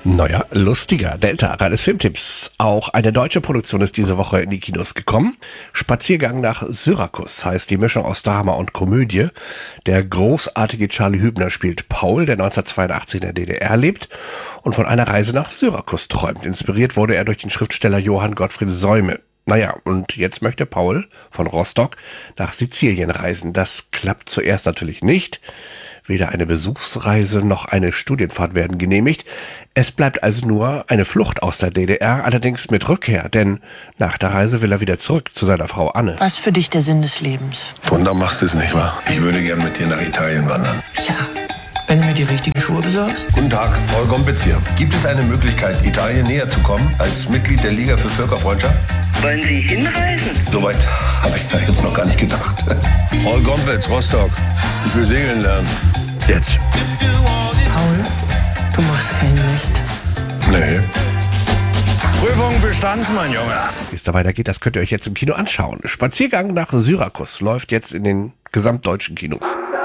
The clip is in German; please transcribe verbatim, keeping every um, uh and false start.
Neuer, lustiger Delta, Ralles Filmtipps. Auch eine deutsche Produktion ist diese Woche in die Kinos gekommen. Spaziergang nach Syrakus heißt die Mischung aus Drama und Komödie. Der großartige Charlie Hübner spielt Paul, der neunzehnhundertzweiundachtzig in der D D R lebt und von einer Reise nach Syrakus träumt. Inspiriert wurde er durch den Schriftsteller Johann Gottfried Säume. Naja, und jetzt möchte Paul von Rostock nach Sizilien reisen. Das klappt zuerst natürlich nicht. Weder eine Besuchsreise noch eine Studienfahrt werden genehmigt. Es bleibt also nur eine Flucht aus der D D R, allerdings mit Rückkehr, denn nach der Reise will er wieder zurück zu seiner Frau Anne. Was für dich der Sinn des Lebens? Wunder machst du es nicht, wahr? Ich würde gern mit dir nach Italien wandern. Ja, wenn du mir die richtigen Schuhe besorgst. Guten Tag, Paul Gombitz hier. Gibt es eine Möglichkeit, Italien näher zu kommen als Mitglied der Liga für Völkerfreundschaft? Wollen Sie hinreisen? Soweit habe ich da jetzt noch gar nicht gedacht. Paul Gombitz, Rostock. Ich will segeln lernen. Jetzt. Paul, du machst keinen Mist. Nee. Prüfung bestanden, mein Junge. Wie es da weitergeht, das könnt ihr euch jetzt im Kino anschauen. Spaziergang nach Syrakus läuft jetzt in den gesamtdeutschen Kinos.